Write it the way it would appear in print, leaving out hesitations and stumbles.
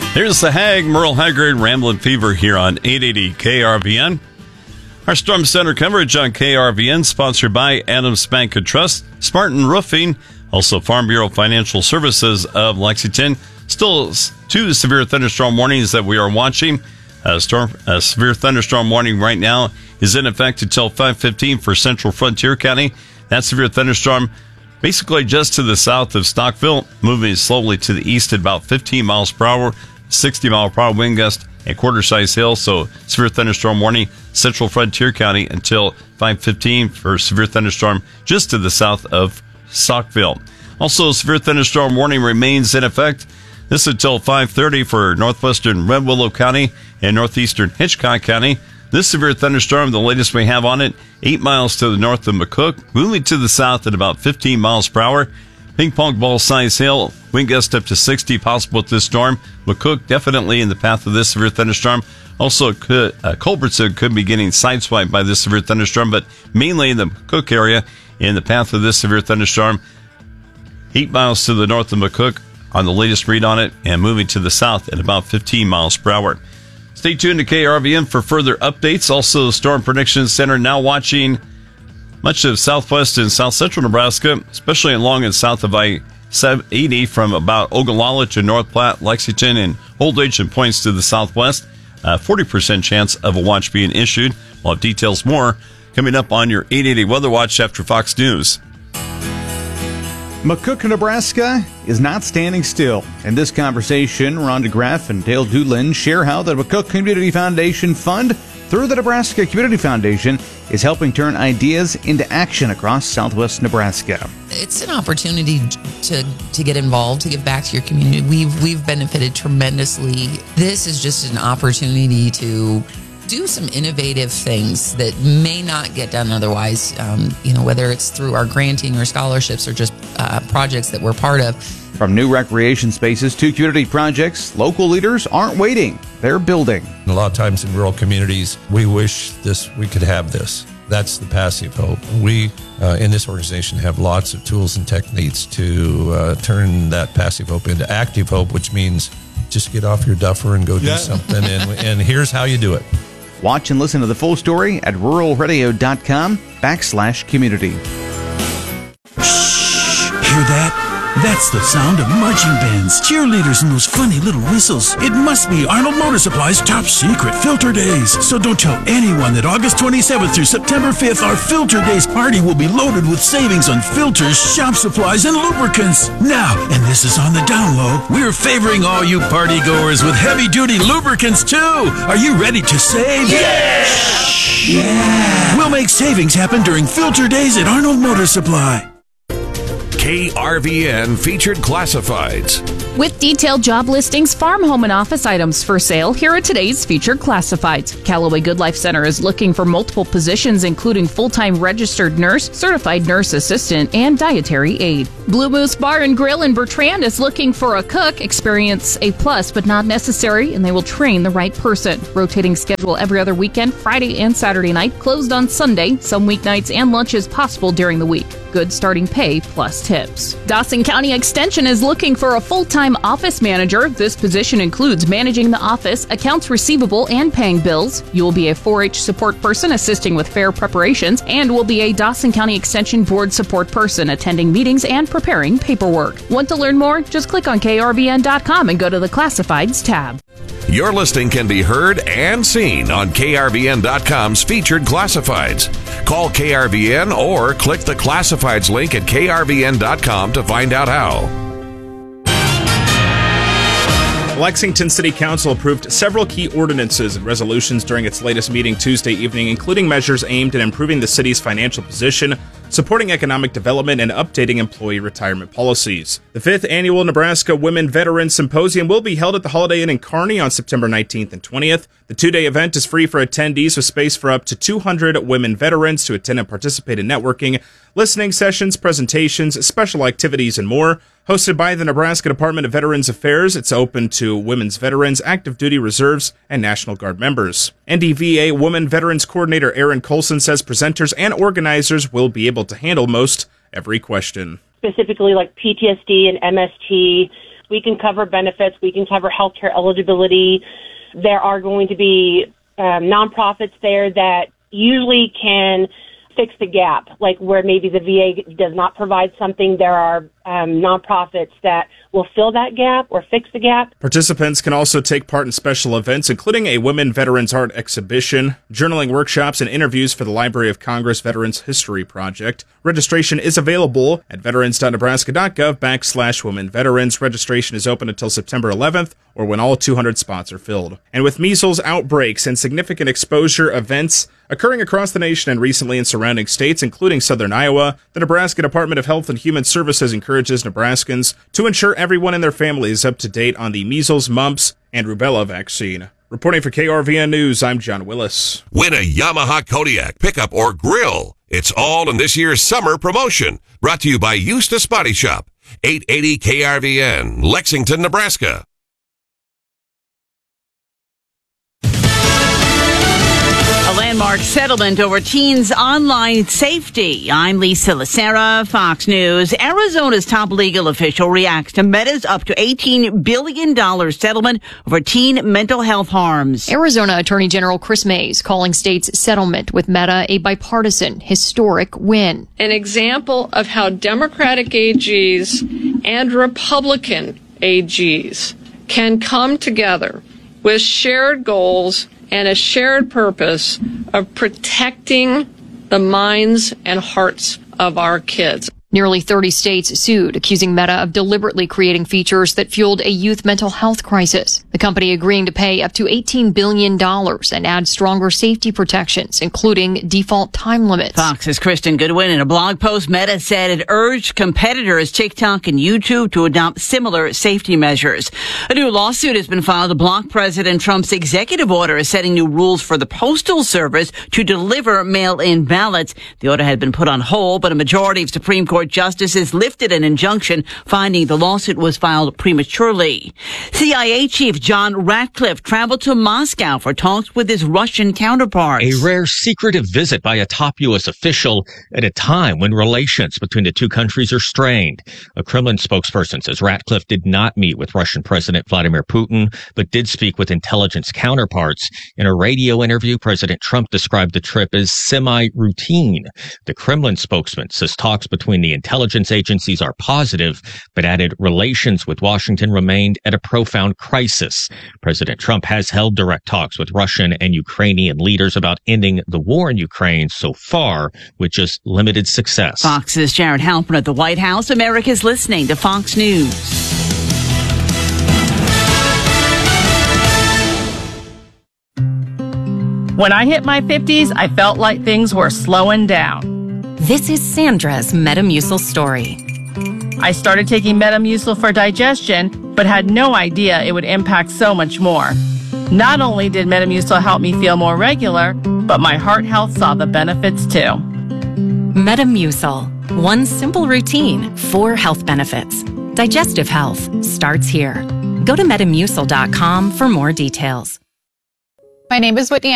Here's the Hag, Merle Haggard, Ramblin' Fever here on 880 KRVN. Our Storm Center coverage on KRVN, sponsored by Adams Bank and Trust, Spartan Roofing, also Farm Bureau Financial Services of Lexington. Still 2 severe thunderstorm warnings that we are watching. A severe thunderstorm warning right now is in effect until 5:15 for Central Frontier County. That severe thunderstorm basically just to the south of Stockville, moving slowly to the east at about 15 miles per hour, 60-mile-per-hour wind gust, and quarter-size hail. So severe thunderstorm warning, Central Frontier County until 5:15 for severe thunderstorm just to the south of Stockville. Also, severe thunderstorm warning remains in effect. This until 5:30 for northwestern Red Willow County and northeastern Hitchcock County. This severe thunderstorm, the latest we have on it, 8 miles to the north of McCook, moving to the south at about 15 miles per hour. Ping pong ball size hail, wind gust up to 60 possible with this storm. McCook definitely in the path of this severe thunderstorm. Also, Culbertson could be getting sideswiped by this severe thunderstorm, but mainly in the McCook area in the path of this severe thunderstorm. 8 miles to the north of McCook on the latest read on it, and moving to the south at about 15 miles per hour. Stay tuned to KRVN for further updates. Also, the Storm Prediction Center now watching much of southwest and south central Nebraska, especially along and south of I-80 from about Ogallala to North Platte, Lexington, and Holdridge, and points to the southwest. 40% chance of a watch being issued. We'll have details more coming up on your 880 Weather Watch after Fox News. McCook, Nebraska is not standing still. In this conversation, Ron DeGraff and Dale Doolin share how the McCook Community Foundation Fund, through the Nebraska Community Foundation, is helping turn ideas into action across southwest Nebraska. It's an opportunity to get involved, to give back to your community. We've benefited tremendously. This is just an opportunity to do some innovative things that may not get done otherwise, whether it's through our granting or scholarships or just projects that we're part of. From new recreation spaces to community projects, local leaders aren't waiting. They're building. A lot of times in rural communities, we wish we could have this. That's the passive hope. We, in this organization, have lots of tools and techniques to turn that passive hope into active hope, which means just get off your duffer and go do something. And here's how you do it. Watch and listen to the full story at ruralradio.com/community. Shh! Hear that? That's the sound of marching bands, cheerleaders, and those funny little whistles. It must be Arnold Motor Supply's top secret Filter Days. So don't tell anyone that August 27th through September 5th, our Filter Days party will be loaded with savings on filters, shop supplies, and lubricants. Now, and this is on the down low, we're favoring all you party goers with heavy-duty lubricants, too. Are you ready to save? Yeah! Yeah! We'll make savings happen during Filter Days at Arnold Motor Supply. KRVN Featured Classifieds. With detailed job listings, farm, home, and office items for sale, here are today's featured classifieds. Callaway Good Life Center is looking for multiple positions, including full-time registered nurse, certified nurse assistant, and dietary aide. Blue Moose Bar and Grill in Bertrand is looking for a cook. Experience a plus, but not necessary, and they will train the right person. Rotating schedule every other weekend, Friday and Saturday night, closed on Sunday, some weeknights and lunches possible during the week. Good starting pay plus tips. Dawson County Extension is looking for a full-time office manager. This position includes managing the office, accounts receivable, and paying bills. You will be a 4-H support person assisting with fair preparations and will be a Dawson County Extension Board support person attending meetings and preparing paperwork. Want to learn more? Just click on krvn.com and go to the Classifieds tab. Your listing can be heard and seen on krvn.com's Featured Classifieds. Call KRVN or click the Classifieds link at krvn.com to find out how. Lexington City Council approved several key ordinances and resolutions during its latest meeting Tuesday evening, including measures aimed at improving the city's financial position, supporting economic development, and updating employee retirement policies. The 5th Annual Nebraska Women Veterans Symposium will be held at the Holiday Inn in Kearney on September 19th and 20th. The 2-day event is free for attendees with space for up to 200 women veterans to attend and participate in networking, listening sessions, presentations, special activities, and more. Hosted by the Nebraska Department of Veterans Affairs, it's open to women's veterans, active duty reserves, and National Guard members. NDVA Women Veterans Coordinator Erin Colson says presenters and organizers will be able to handle most every question. Specifically like PTSD and MST, we can cover benefits, we can cover healthcare eligibility. There are going to be nonprofits there that usually can fix the gap, like where maybe the VA does not provide something. There are nonprofits that will fill that gap or fix the gap. Participants can also take part in special events, including a Women Veterans Art exhibition, journaling workshops, and interviews for the Library of Congress Veterans History Project. Registration is available at veterans.nebraska.gov/women veterans. Registration is open until September 11th or when all 200 spots are filled. And with measles outbreaks and significant exposure events occurring across the nation and recently in surrounding states, including southern Iowa, the Nebraska Department of Health and Human Services encourages Nebraskans to ensure everyone in their family is up to date on the measles, mumps, and rubella vaccine. Reporting for KRVN News, I'm John Willis. Win a Yamaha Kodiak pickup or grill. It's all in this year's summer promotion. Brought to you by Eustis Body Shop. 880 KRVN, Lexington, Nebraska. A landmark settlement over teens' online safety. I'm Lisa Lacera, Fox News. Arizona's top legal official reacts to Meta's up to $18 billion settlement over teen mental health harms. Arizona Attorney General Chris Mays calling state's settlement with Meta a bipartisan, historic win. An example of how Democratic AGs and Republican AGs can come together with shared goals and a shared purpose of protecting the minds and hearts of our kids. Nearly 30 states sued, accusing Meta of deliberately creating features that fueled a youth mental health crisis. The company agreeing to pay up to $18 billion and add stronger safety protections, including default time limits. Fox's Kristen Goodwin, in a blog post, Meta said it urged competitors TikTok and YouTube to adopt similar safety measures. A new lawsuit has been filed to block President Trump's executive order setting new rules for the Postal Service to deliver mail-in ballots. The order had been put on hold, but a majority of Supreme Court justices lifted an injunction, finding the lawsuit was filed prematurely. CIA Chief John Ratcliffe traveled to Moscow for talks with his Russian counterparts. A rare secretive visit by a top U.S. official at a time when relations between the two countries are strained. A Kremlin spokesperson says Ratcliffe did not meet with Russian President Vladimir Putin, but did speak with intelligence counterparts. In a radio interview, President Trump described the trip as semi-routine. The Kremlin spokesman says talks between the intelligence agencies are positive, but added relations with Washington remained at a profound crisis. President Trump has held direct talks with Russian and Ukrainian leaders about ending the war in Ukraine so far, with just limited success. Fox's Jared Halpern at the White House. America's listening to Fox News. When I hit my 50s, I felt like things were slowing down. This is Sandra's Metamucil story. I started taking Metamucil for digestion, but had no idea it would impact so much more. Not only did Metamucil help me feel more regular, but my heart health saw the benefits too. Metamucil. One simple routine, 4 health benefits. Digestive health starts here. Go to Metamucil.com for more details. My name is Whitney